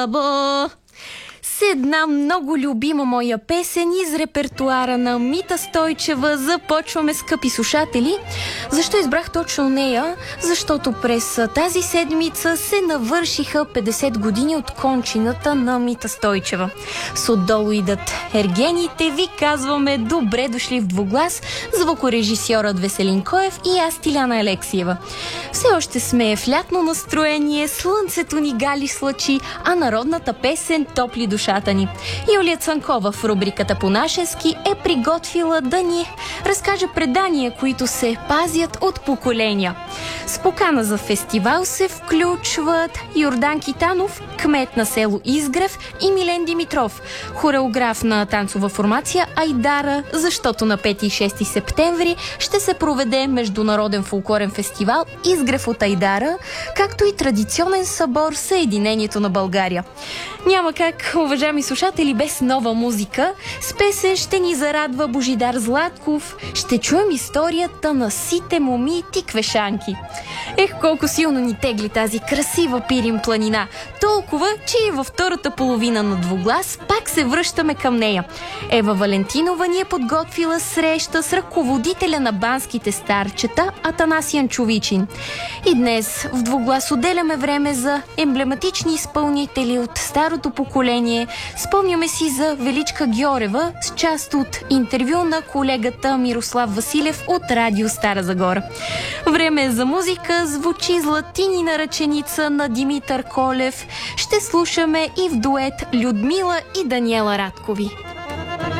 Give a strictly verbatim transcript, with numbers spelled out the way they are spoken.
слабо. С една много любима моя песен из репертуара на Мита Стойчева започваме, скъпи слушатели. Защо избрах точно нея? Защото през тази седмица се навършиха петдесет години от кончината на Мита Стойчева. С отдолу идат ергените, ви казваме добре дошли в Двуглас, звукорежисьорът Веселин Коев и аз, Тиляна Алексиева. Все още сме в лятно настроение, слънцето ни гали с лъчи, а народната песен топли душата ни. Юлия Цанкова в рубриката по-нашенски е приготвила да ни разкаже предания, които се пазят от поколения. С покана за фестивал се включват Йордан Китанов, кмет на село Изгрев, и Милен Димитров, хореограф на танцова формация Айдара, защото на пети и шести септември ще се проведе международен фолклорен фестивал Изгрев от Айдара, както и традиционен събор Съединението на България. Няма как, уважаеми слушатели, без нова музика. С песен ще ни зарадва Божидар Златков. Ще чуем историята на сите моми тиквешанки. Ех, колко силно ни тегли тази красива Пирин планина. Толкова, че и във втората половина на Двуглас пак се връщаме към нея. Ева Валентинова ни е подготвила среща с ръководителя на банските старчета Атанасиян Чувичин. И днес в Двуглас отделяме време за емблематични изпълнители от старото поколение. Спомняме си за Величка Гьорева с част от интервю на колегата Мирослав Василев от Радио Стара Загора. Време е за музика, звучи Златинина ръченица на Димитър Колев. Ще слушаме и в дует Людмила и Даниела Радкови.